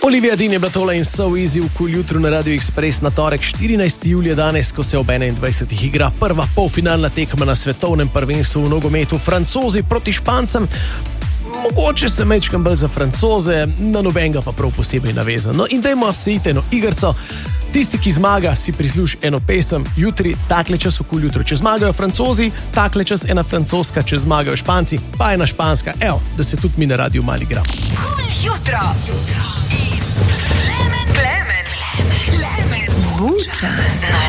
Olivia Dean je bila tole in So Easy v Cool jutru na Radio Express na torek 14. julija danes, ko se ob 21. igra prva polfinalna tekma na svetovnem prvenstvu v nogometu, Francozi proti Špancem. Mogoče se mečkam bolj za Francoze, na nobenega pa prav posebej navezan. No in dajmo se iti eno igrico. Tisti, ki zmaga, si prisluži eno pesem. Jutri, takle čas v Cool jutru. Če zmagajo Francozi, takle čas ena francoska, če zmagajo Španci, pa ena španska. Evo, da se tudi mi na radiju malo igramo. Cool jutro. Klemen. Buča.